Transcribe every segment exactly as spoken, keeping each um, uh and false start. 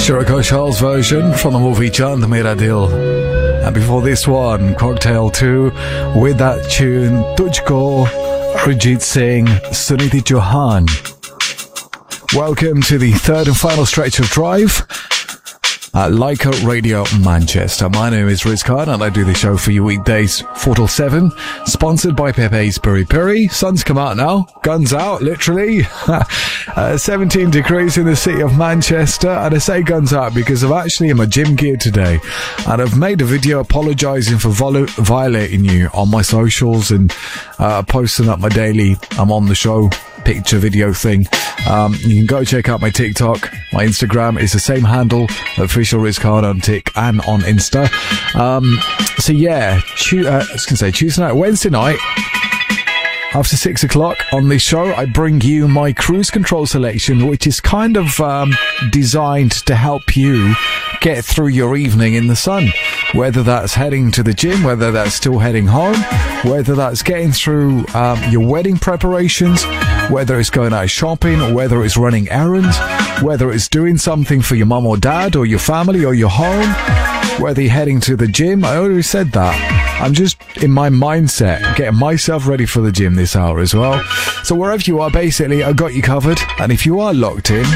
Shiroko Charles version from the movie Chand Mera Dil. And before this one, Cocktail two with that tune Tujhko, Arijit Singh, Suniti Chauhan. Welcome to the third and final stretch of Drive at Leica Radio Manchester. My name is Riz Khan and I do the show for you weekdays four till seven, sponsored by Pepe's Piri Piri. Sun's come out now, guns out literally. uh, seventeen degrees in the city of Manchester, and I say guns out because I'm actually in my gym gear today and I've made a video apologising for vol- violating you on my socials and uh, posting up my daily I'm on the show picture video thing. Um, you can go check out my TikTok. My Instagram is the same handle, official Riz Khan on Tik and on Insta. Um, so yeah, tu- uh, I was going to say Tuesday night, Wednesday night, after six o'clock on this show, I bring you my cruise control selection, which is kind of um, designed to help you get through your evening in the sun. Whether that's heading to the gym, whether that's still heading home, whether that's getting through um, your wedding preparations, whether it's going out shopping, or whether it's running errands, whether it's doing something for your mum or dad or your family or your home, whether you're heading to the gym. I already said that. I'm just in my mindset, getting myself ready for the gym this hour as well. So wherever you are, basically, I got you covered. And if you are locked in,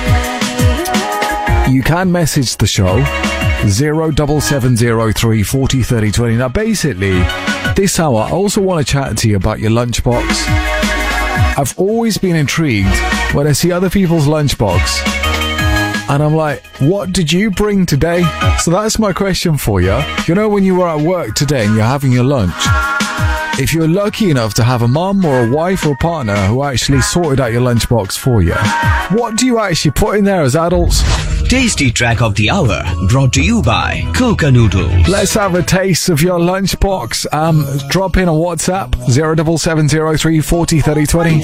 you can message the show zero seven seven zero three four zero three zero two zero. Now, basically, this hour, I also want to chat to you about your lunchbox. I've always been intrigued when I see other people's lunchbox, and I'm like, what did you bring today? So that's my question for you. You know, when you were at work today and you're having your lunch, if you're lucky enough to have a mum or a wife or a partner who actually sorted out your lunchbox for you, what do you actually put in there as adults? Tasty track of the hour brought to you by Coca Noodles. Let's have a taste of your lunchbox. Um, drop in on WhatsApp zero seven seven zero three four zero three zero two zero.